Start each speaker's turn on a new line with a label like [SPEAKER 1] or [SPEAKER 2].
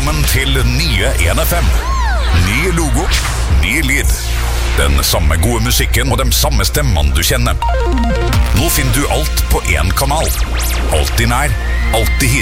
[SPEAKER 1] Velkommen til nye 1FM. Ny logo, ny lyd. Den samme gode musikken og de samme stemmene du kjenner. Nå finner du alt på en kanal. Alltid nær, alltid hit.